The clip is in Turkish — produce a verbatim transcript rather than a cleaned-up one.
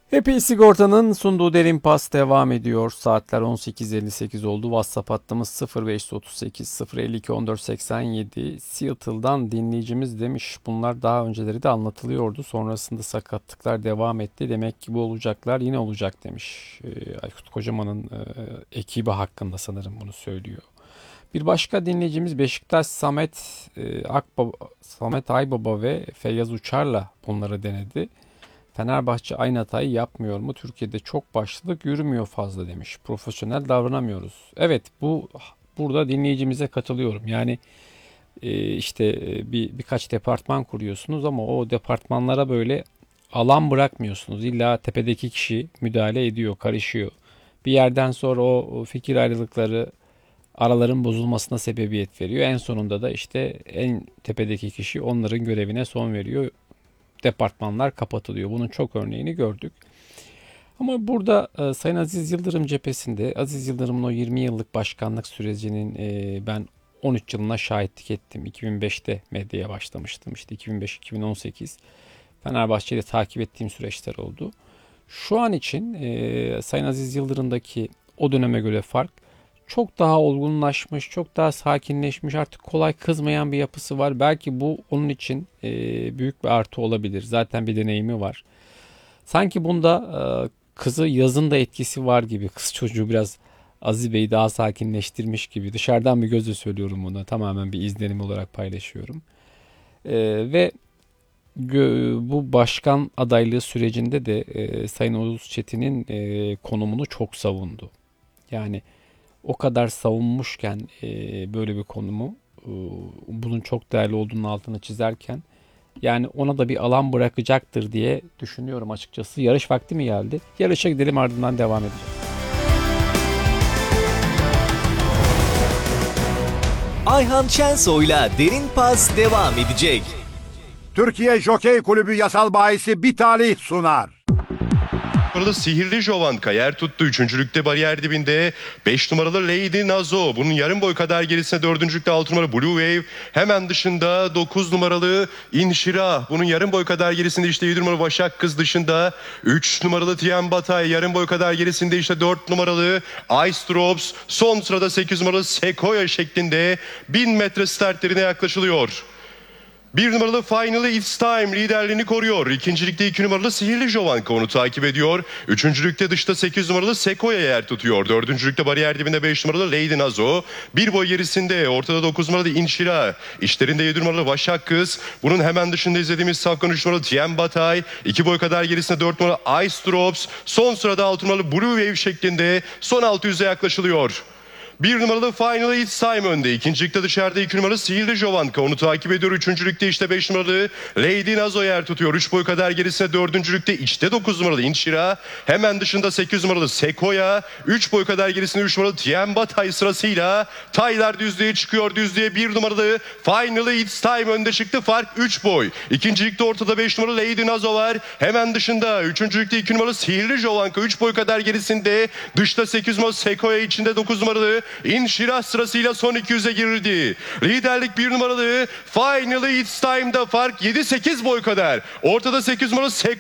Epey Sigorta'nın sunduğu Derin Pas devam ediyor. Saatler on sekiz elli sekiz oldu. WhatsApp hattımız sıfır beş otuz sekiz sıfır elli iki on dört seksen yedi. Seattle'dan dinleyicimiz demiş. Bunlar daha önceleri de anlatılıyordu. Sonrasında sakatlıklar devam etti. Demek ki bu olacaklar yine olacak demiş. Ee, Aykut Kocaman'ın e, ekibi hakkında sanırım bunu söylüyor. Bir başka dinleyicimiz Beşiktaş Samet e, Akbaba, Samet Aybaba ve Feyyaz Uçar'la bunları denedi. Fenerbahçe aynı hatayı yapmıyor mu? Türkiye'de çok başlılık yürümüyor fazla demiş. Profesyonel davranamıyoruz. Evet, bu burada dinleyicimize katılıyorum. Yani e, işte e, bir birkaç departman kuruyorsunuz ama o departmanlara böyle alan bırakmıyorsunuz. İlla tepedeki kişi müdahale ediyor, karışıyor. Bir yerden sonra o fikir ayrılıkları araların bozulmasına sebebiyet veriyor. En sonunda da işte en tepedeki kişi onların görevine son veriyor. Departmanlar kapatılıyor. Bunun çok örneğini gördük. Ama burada e, Sayın Aziz Yıldırım cephesinde Aziz Yıldırım'ın o yirmi yıllık başkanlık sürecinin e, ben on üç yılına şahitlik ettim. iki bin beşte medyaya başlamıştım. İşte iki bin beş iki bin on sekiz Fenerbahçe'de takip ettiğim süreçler oldu. Şu an için e, Sayın Aziz Yıldırım'daki o döneme göre fark çok daha olgunlaşmış, çok daha sakinleşmiş, artık kolay kızmayan bir yapısı var. Belki bu onun için e, büyük bir artı olabilir. Zaten bir deneyimi var. Sanki bunda e, kızı yazın da etkisi var gibi. Kız çocuğu biraz Aziz Bey'i daha sakinleştirmiş gibi. Dışarıdan bir gözle söylüyorum bunu. Tamamen bir izlenim olarak paylaşıyorum. E, ve gö- bu başkan adaylığı sürecinde de e, Sayın Oğuz Çetin'in e, konumunu çok savundu. Yani o kadar savunmuşken e, böyle bir konumu e, bunun çok değerli olduğunun altını çizerken yani ona da bir alan bırakacaktır diye düşünüyorum açıkçası. Yarış vakti mi geldi? Yarışa gidelim, ardından devam edeceğiz. Ayhan Şensoy'la Derin Pas devam edecek. Türkiye Jokey Kulübü yasal bahisi bir talih sunar. Numaralı Sihirli Jovanka yer tuttu. Üçüncülükte bariyer dibinde beş numaralı Lady Nazo. Bunun yarım boy kadar gerisinde dördüncülükte altı numaralı Blue Wave. Hemen dışında dokuz numaralı Inşira. Bunun yarım boy kadar gerisinde işte yedi numaralı Vaşak Kız dışında. üç numaralı Tien Batay. Yarım boy kadar gerisinde işte dört numaralı Ice Drops. Son sırada sekiz numaralı Sequoia şeklinde bin metre startlerine yaklaşılıyor. Bir numaralı Finally It's Time liderliğini koruyor. İkincilikte iki numaralı Sihirli Jovanka onu takip ediyor. Üçüncülükte dışta sekiz numaralı Sequoia yer tutuyor. Dördüncülükte bariyer dibinde beş numaralı Lady Nazo. Bir boy gerisinde ortada dokuz numaralı Inşira. İşlerinde yedi numaralı Vaşak Kız. Bunun hemen dışında izlediğimiz safkan üç numaralı Tien Batay. iki boy kadar gerisinde dört numaralı Ice Drops. Son sırada altı numaralı Blue Wave şeklinde son altı yüze yaklaşılıyor. Bir numaralı Final It's Time önde. İkincilikte dışarıda iki numaralı Sihirli Jovanka onu takip ediyor. Üçüncülükte işte beş numaralı Lady Nazo yer tutuyor. Üç boy kadar gerisinde dördüncülükte içte dokuz numaralı Inşira. Hemen dışında sekiz numaralı Sequoia. Üç boy kadar gerisinde üç numaralı Tien Batay sırasıyla Taylar düzlüğe çıkıyor. Düzlüğe bir numaralı Final It's Time önde çıktı. Fark üç boy. İkincilikte ortada beş numaralı Lady Nazo var. Hemen dışında üçüncülükte iki numaralı Sihirli Jovanka. Üç boy kadar gerisinde. Dışta sekiz numaralı Sequoia, içinde dokuz numaralı İnşirah sırasıyla son iki yüze girdi. Liderlik bir numaralı Finally It's Time'da fark yedi sekiz boy kadar. Ortada sekiz numaralı Sequoia.